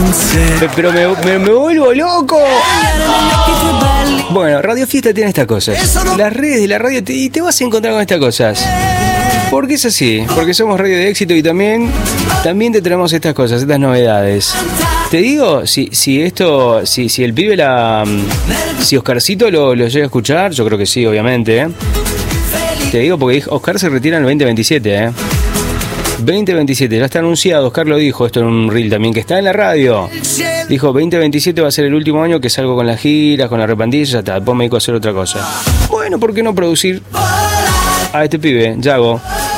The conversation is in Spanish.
Pero me vuelvo loco. Bueno, Radio Fiesta tiene estas cosas. Las redes de la radio te vas a encontrar con estas cosas. Porque es así, porque somos radio de éxito y también te traemos estas cosas, estas novedades. Te digo, si el pibe si Oscarcito lo llega a escuchar, yo creo que sí, obviamente. Te digo porque Oscar se retira en el 2027, 2027, ya está anunciado, Oscar lo dijo esto en un reel también, que está en la radio. Dijo, 2027 va a ser el último año que salgo con las giras, con la repandilla, ya está, después me dedico a hacer otra cosa. Bueno, ¿por qué no producir a este pibe, Yago?